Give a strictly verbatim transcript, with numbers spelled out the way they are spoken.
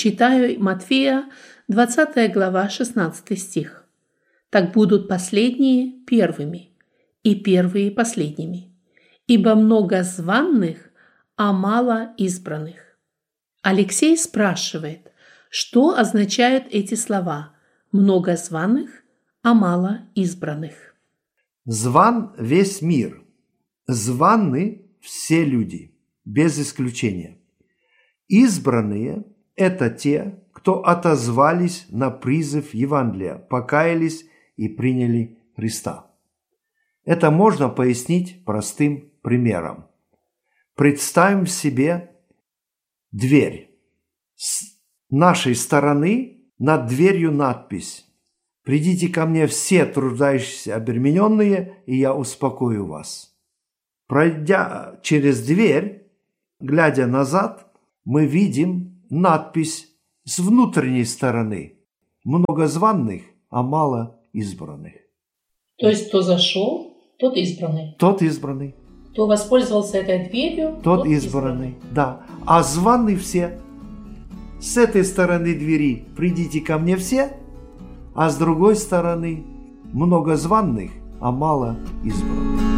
Читаю Матфея, двадцатая глава, шестнадцатый стих. «Так будут последние первыми, и первые последними, ибо много званых, а мало избранных». Алексей спрашивает, что означают эти слова «много званых, а мало избранных». Зван весь мир, званы все люди, без исключения. Избранные – это те, кто отозвались на призыв Евангелия, покаялись и приняли Христа. Это можно пояснить простым примером. Представим себе дверь. С нашей стороны над дверью надпись: «Придите ко мне все труждающиеся, обремененные, и я успокою вас». Пройдя через дверь, глядя назад, мы видим надпись с внутренней стороны: много званых, а мало избранных. То есть, кто зашел, тот избранный. Тот избранный. Кто воспользовался этой дверью, Тот, тот избранный. избранный. Да. А званые все. С этой стороны двери придите ко мне все, а с другой стороны много званых, а мало избранных.